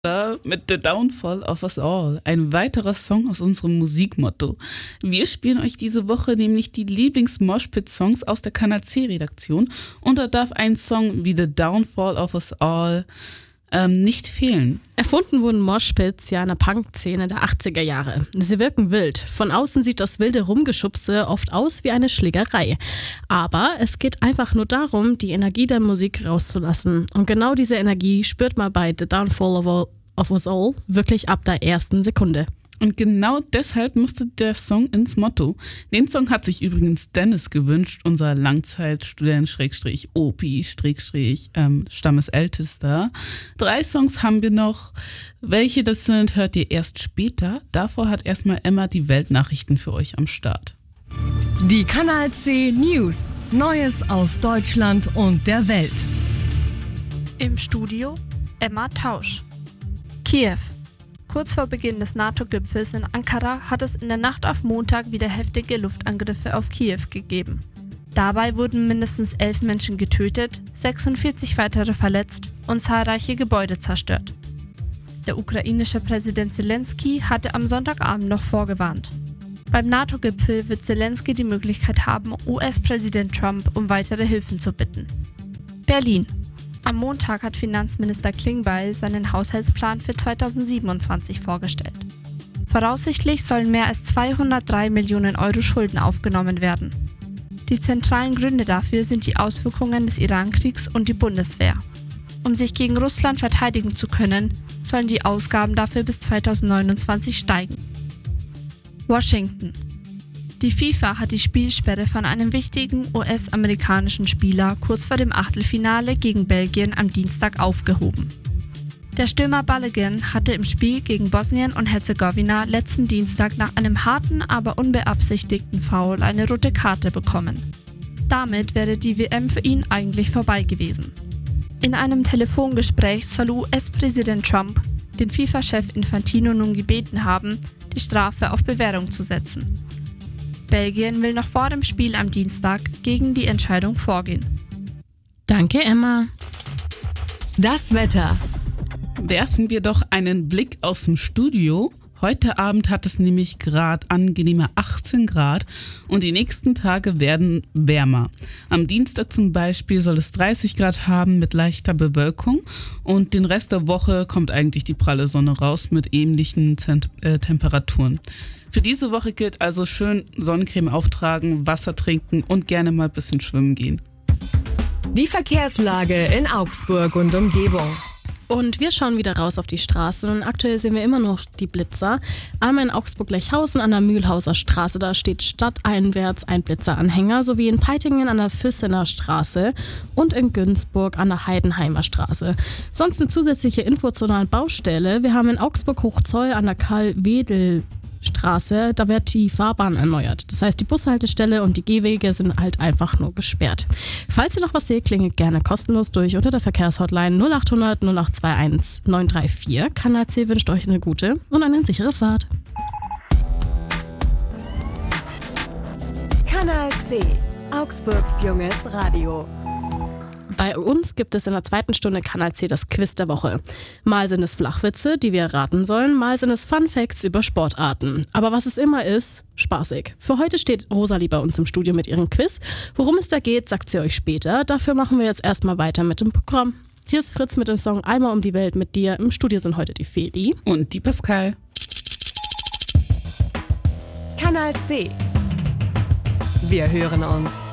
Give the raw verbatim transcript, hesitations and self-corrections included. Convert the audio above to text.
Mit The Downfall of Us All, ein weiterer Song aus unserem Musikmotto. Wir spielen euch diese Woche nämlich die Lieblings-Moshpit-Songs aus der Kanal C-Redaktion und da darf ein Song wie The Downfall of Us All ähm, nicht fehlen. Erfunden wurden Moshpits ja in der Punk-Szene der achtziger Jahre. Sie wirken wild. Von außen sieht das wilde Rumgeschubse oft aus wie eine Schlägerei. Aber es geht einfach nur darum, die Energie der Musik rauszulassen. Und genau diese Energie spürt man bei The Downfall of, all, of Us All wirklich ab der ersten Sekunde. Und genau deshalb musste der Song ins Motto. Den Song hat sich übrigens Dennis gewünscht, unser Langzeitstudent, Schrägstrich, Opi, Schrägstrich, ähm, Stammesältester. Drei Songs haben wir noch. Welche das sind, hört ihr erst später. Davor hat erstmal Emma die Weltnachrichten für euch am Start. Die Kanal C News. Neues aus Deutschland und der Welt. Im Studio Emma Tausch. Kiew. Kurz vor Beginn des NATO-Gipfels in Ankara hat es in der Nacht auf Montag wieder heftige Luftangriffe auf Kiew gegeben. Dabei wurden mindestens elf Menschen getötet, sechsundvierzig weitere verletzt und zahlreiche Gebäude zerstört. Der ukrainische Präsident Zelensky hatte am Sonntagabend noch vorgewarnt. Beim NATO-Gipfel wird Zelensky die Möglichkeit haben, U S-Präsident Trump um weitere Hilfen zu bitten. Berlin. Am Montag hat Finanzminister Klingbeil seinen Haushaltsplan für zweitausendsiebenundzwanzig vorgestellt. Voraussichtlich sollen mehr als zweihundertdrei Millionen Euro Schulden aufgenommen werden. Die zentralen Gründe dafür sind die Auswirkungen des Iran-Kriegs und die Bundeswehr. Um sich gegen Russland verteidigen zu können, sollen die Ausgaben dafür bis zweitausendneunundzwanzig steigen. Washington. Die FIFA hat die Spielsperre von einem wichtigen U S-amerikanischen Spieler kurz vor dem Achtelfinale gegen Belgien am Dienstag aufgehoben. Der Stürmer Balogun hatte im Spiel gegen Bosnien und Herzegowina letzten Dienstag nach einem harten, aber unbeabsichtigten Foul eine rote Karte bekommen. Damit wäre die W M für ihn eigentlich vorbei gewesen. In einem Telefongespräch soll U S-Präsident Trump den FIFA-Chef Infantino nun gebeten haben, die Strafe auf Bewährung zu setzen. Belgien will noch vor dem Spiel am Dienstag gegen die Entscheidung vorgehen. Danke, Emma. Das Wetter. Werfen wir doch einen Blick aus dem Studio. Heute Abend hat es nämlich gerade angenehme achtzehn Grad und die nächsten Tage werden wärmer. Am Dienstag zum Beispiel soll es dreißig Grad haben mit leichter Bewölkung und den Rest der Woche kommt eigentlich die pralle Sonne raus mit ähnlichen Zent- äh, Temperaturen. Für diese Woche gilt also schön Sonnencreme auftragen, Wasser trinken und gerne mal ein bisschen schwimmen gehen. Die Verkehrslage in Augsburg und Umgebung. Und wir schauen wieder raus auf die Straßen und aktuell sehen wir immer noch die Blitzer. Einmal in Augsburg-Lechhausen an der Mühlhauser Straße, da steht stadteinwärts ein Blitzeranhänger, sowie in Peitingen an der Füssener Straße und in Günzburg an der Heidenheimer Straße. Sonst eine zusätzliche Info zu einer Baustelle. Wir haben in Augsburg-Hochzoll an der Karl-Wedel Straße, da wird die Fahrbahn erneuert. Das heißt, die Bushaltestelle und die Gehwege sind halt einfach nur gesperrt. Falls ihr noch was seht, klingelt gerne kostenlos durch unter der Verkehrshotline null acht hundert null acht zwei eins neun drei vier. Kanal C wünscht euch eine gute und eine sichere Fahrt. Kanal C, Augsburgs junges Radio. Bei uns gibt es in der zweiten Stunde Kanal C das Quiz der Woche. Mal sind es Flachwitze, die wir raten sollen, mal sind es Fun Facts über Sportarten. Aber was es immer ist, spaßig. Für heute steht Rosalie bei uns im Studio mit ihrem Quiz. Worum es da geht, sagt sie euch später. Dafür machen wir jetzt erstmal weiter mit dem Programm. Hier ist Fritz mit dem Song Einmal um die Welt mit dir. Im Studio sind heute die Feli und die Pascal. Kanal C. Wir hören uns.